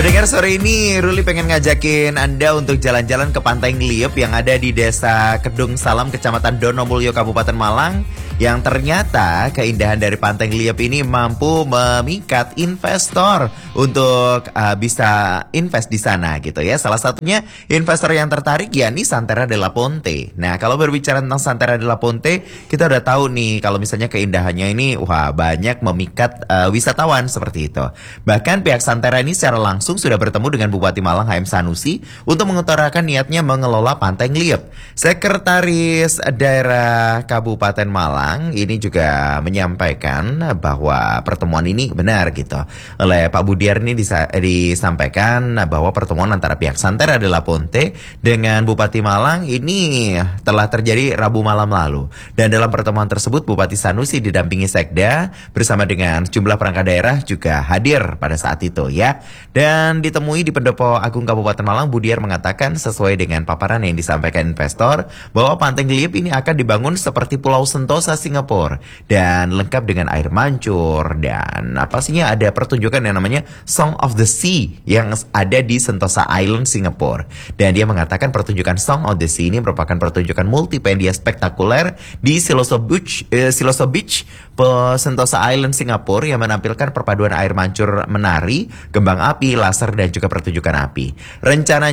Pendengar, sore ini Ruli pengen ngajakin Anda untuk jalan-jalan ke Pantai Ngliep yang ada di Desa Kedung Salam, Kecamatan Donomulyo, Kabupaten Malang. Yang ternyata keindahan dari Pantai Ngliep ini mampu memikat investor untuk bisa invest di sana gitu ya. Salah satunya investor yang tertarik yakni Santera de la Ponte. Nah, kalau berbicara tentang Santera de la Ponte, kita udah tahu nih kalau misalnya keindahannya ini wah banyak memikat wisatawan seperti itu. Bahkan pihak Santera ini secara langsung sudah bertemu dengan Bupati Malang HM Sanusi untuk mengutarakan niatnya mengelola Pantai Ngliep. Sekretaris Daerah Kabupaten Malang ini juga menyampaikan bahwa pertemuan ini benar gitu. Oleh Pak Budiar ini disampaikan bahwa pertemuan antara pihak Santera de la Ponte dengan Bupati Malang ini telah terjadi Rabu malam lalu. Dan dalam pertemuan tersebut Bupati Sanusi didampingi Sekda bersama dengan sejumlah perangkat daerah juga hadir pada saat itu ya. Dan ditemui di Pendopo Agung Kabupaten Malang, Budiar mengatakan sesuai dengan paparan yang disampaikan investor bahwa Pantai Ngliep ini akan dibangun seperti Pulau Sentosa Singapura dan lengkap dengan air mancur dan pastinya ada pertunjukan yang namanya Song of the Sea yang ada di Sentosa Island Singapura. Dan dia mengatakan pertunjukan Song of the Sea ini merupakan pertunjukan multimedia spektakuler di Siloso Beach, Sentosa Island Singapura yang menampilkan perpaduan air mancur menari, kembang api, laser dan juga pertunjukan api. Rencana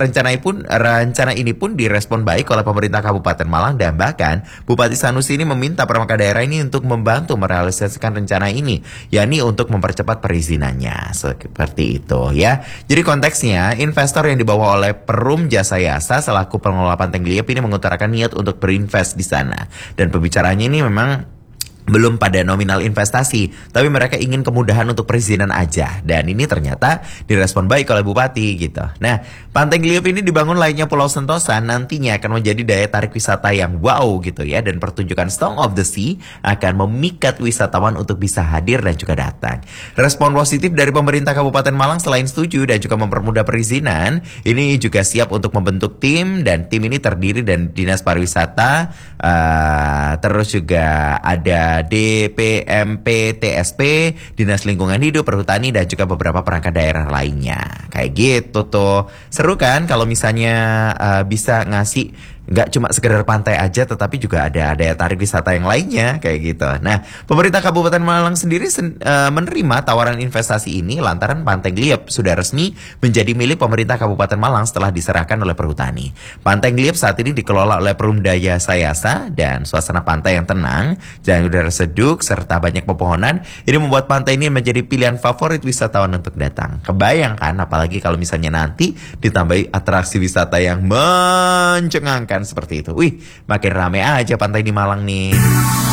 ini pun direspon baik oleh pemerintah Kabupaten Malang dan bahkan Bupati Sanusi ini meminta perangkat daerah ini untuk membantu merealisasikan rencana ini, yakni untuk mempercepat perizinannya. Seperti itu ya. Jadi konteksnya investor yang dibawa oleh Perum Jasa Yasa selaku pengelola Pantai Ngliep ini mengutarakan niat untuk berinvest di sana. Dan pembicaranya ini memang belum pada nominal investasi, tapi mereka ingin kemudahan untuk perizinan aja. Dan ini ternyata direspon baik oleh Bupati gitu. Nah, Pantai Ngliep ini dibangun layaknya Pulau Sentosa, nantinya akan menjadi daya tarik wisata yang wow gitu ya. Dan pertunjukan Song of the Sea akan memikat wisatawan untuk bisa hadir dan juga datang. Respon positif dari pemerintah Kabupaten Malang selain setuju dan juga mempermudah perizinan, ini juga siap untuk membentuk tim. Dan tim ini terdiri dari Dinas Pariwisata, terus juga ada DPMP TSP, Dinas Lingkungan Hidup, Perhutani dan juga beberapa perangkat daerah lainnya. Kayak gitu tuh. Seru kan kalau misalnya bisa ngasih nggak cuma sekedar pantai aja, tetapi juga ada daya tarik wisata yang lainnya kayak gitu. Nah, pemerintah Kabupaten Malang sendiri menerima tawaran investasi ini lantaran Pantai Ngliep sudah resmi menjadi milik pemerintah Kabupaten Malang setelah diserahkan oleh Perhutani. Pantai Ngliep saat ini dikelola oleh Perum Jasa Yasa dan suasana pantai yang tenang dan udara sejuk serta banyak pepohonan ini membuat pantai ini menjadi pilihan favorit wisatawan untuk datang. Kebayangkan apalagi kalau misalnya nanti ditambahi atraksi wisata yang mencengangkan seperti itu. Wih, makin rame aja pantai di Malang nih.